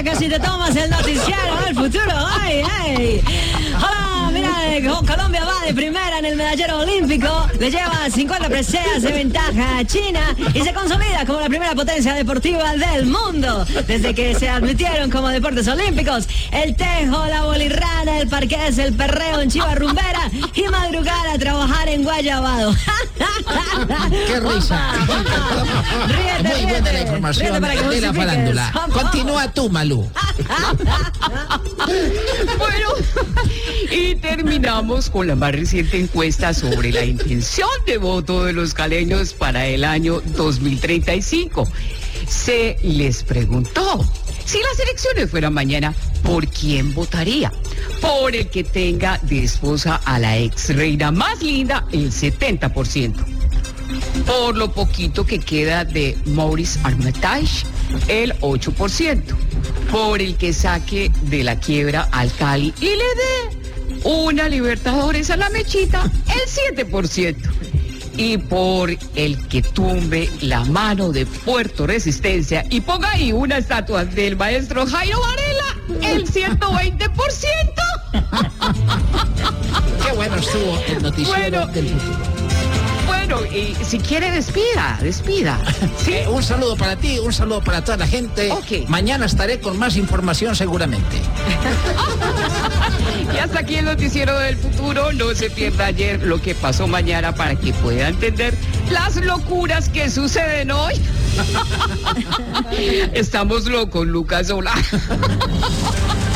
mira que si te tomas el noticiero del futuro, ¡ay, ay! Hola, mira, Colombia va de primera en el medallero olímpico, le lleva 50 preseas de ventaja a China y se consolida como la primera potencia deportiva del mundo. Desde que se admitieron como deportes olímpicos, el tejo, la bolirrana, el parqués, el perreo en Chiva Rumbera y madrugar a trabajar en Guayabado. ¡Qué risa! Ríete, Muy buena la información de la farándula. Continúa tú, Malú. Bueno, y terminamos con la más reciente encuesta sobre la intención de voto de los caleños para el año 2035. Se les preguntó, si las elecciones fueran mañana, ¿por quién votaría? Por el que tenga de esposa a la ex reina más linda, el 70%. Por lo poquito que queda de Maurice Armitage, el 8%. Por el que saque de la quiebra al Cali y le dé una Libertadores a la Mechita, el 7%. Y por el que tumbe la mano de Puerto Resistencia y ponga ahí una estatua del maestro Jairo Varela, el 120%. Qué bueno estuvo el noticiero del futuro. Bueno, y si quiere despida. ¿Sí? Un saludo para ti, un saludo para toda la gente. Ok. Mañana estaré con más información seguramente. Y hasta aquí el noticiero del futuro. No se pierda ayer lo que pasó mañana para que pueda entender las locuras que suceden hoy. Estamos locos, Lucas Sola.